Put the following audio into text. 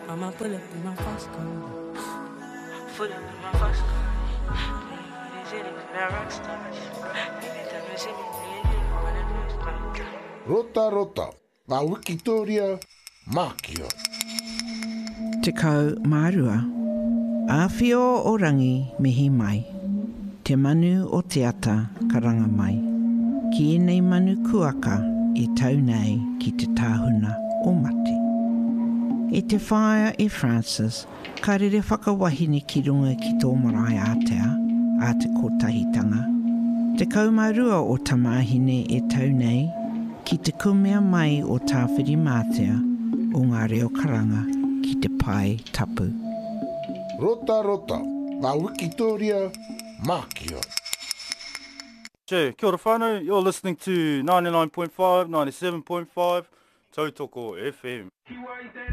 I'ma pull up in my fast car. Pull up in my fast car. Rota rota, ngā Wikitoria, Mākia. Te kau mārua, āwhio o rangi mihi mai, te manu o te ata karanga mai, ki enei manu kuaka I tau nei ki te tāhuna o mate. E te whaia e Francis, ka rere whakawahine ki runga ki tō marae Atea, a te kotahitanga. Te kaumārua o tamahine e tau nei, ki te kumea mai o tāwhiri mātea o ngā reo karanga ki te pai tapu. Rota rota, ngā Wikitoria, Mākia. Kia ora whānau, you're listening to 99.5, 97.5, Tautoko FM.